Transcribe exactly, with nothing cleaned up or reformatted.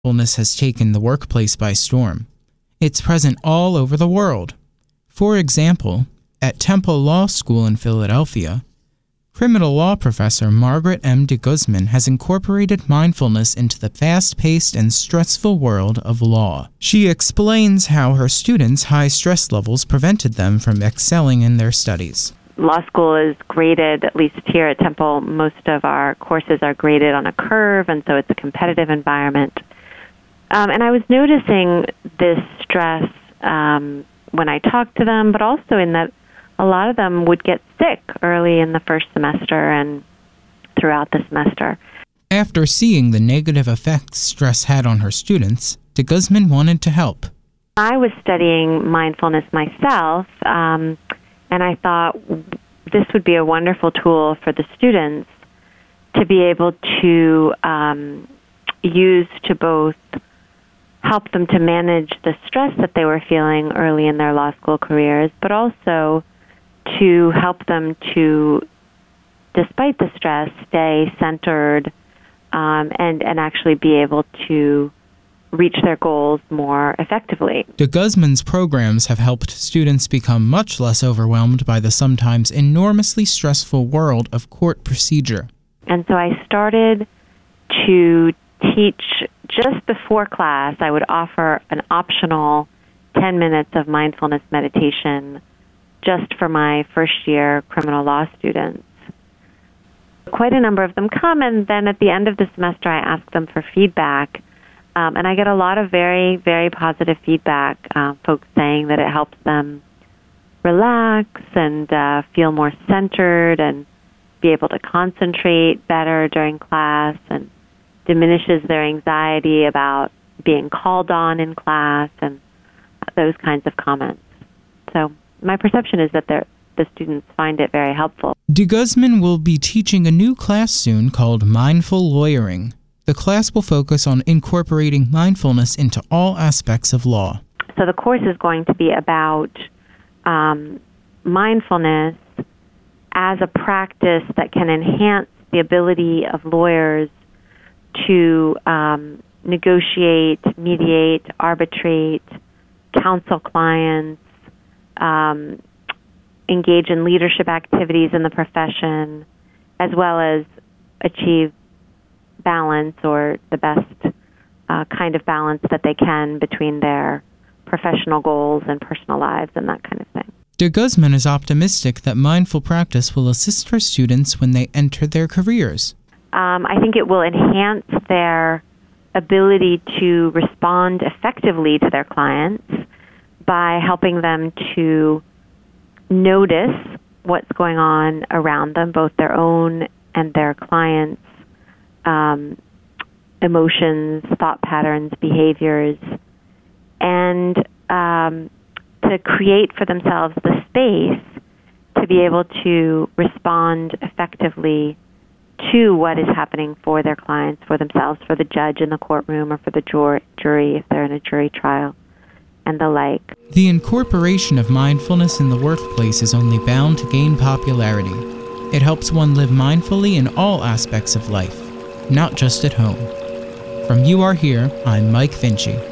Mindfulness has taken the workplace by storm. It's present all over the world. For example, at Temple Law School in Philadelphia, criminal law professor Margaret M. de Guzman has incorporated mindfulness into the fast-paced and stressful world of law. She explains how her students' high stress levels prevented them from excelling in their studies. Law school is graded, at least here at Temple, most of our courses are graded on a curve, and so it's a competitive environment. Um, and I was noticing this stress um, when I talked to them, but also in that a lot of them would get sick early in the first semester and throughout the semester. After seeing the negative effects stress had on her students, de Guzman wanted to help. I was studying mindfulness myself, um, and I thought this would be a wonderful tool for the students to be able to um, use to both help them to manage the stress that they were feeling early in their law school careers, but also to help them to, despite the stress, stay centered um, and, and actually be able to reach their goals more effectively. De Guzman's programs have helped students become much less overwhelmed by the sometimes enormously stressful world of court procedure. And so I started to teach just before class. I would offer an optional ten minutes of mindfulness meditation just for my first year criminal law students. Quite a number of them come, and then at the end of the semester I ask them for feedback. Um, and I get a lot of very, very positive feedback, uh, folks saying that it helps them relax and uh, feel more centered and be able to concentrate better during class, and diminishes their anxiety about being called on in class and those kinds of comments. So my perception is that the students find it very helpful. De Guzman will be teaching a new class soon called Mindful Lawyering. The class will focus on incorporating mindfulness into all aspects of law. So the course is going to be about um, mindfulness as a practice that can enhance the ability of lawyers to um, negotiate, mediate, arbitrate, counsel clients, um, engage in leadership activities in the profession, as well as achieve balance, or the best uh, kind of balance that they can between their professional goals and personal lives and that kind of thing. De Guzman is optimistic that mindful practice will assist her students when they enter their careers. Um, I think it will enhance their ability to respond effectively to their clients by helping them to notice what's going on around them, both their own and their clients' um, emotions, thought patterns, behaviors, and um, to create for themselves the space to be able to respond effectively to what is happening for their clients, for themselves, for the judge in the courtroom, or for the jur- jury if they're in a jury trial, and the like. The incorporation of mindfulness in the workplace is only bound to gain popularity. It helps one live mindfully in all aspects of life, not just at home. From You Are Here, I'm Mike Vinci.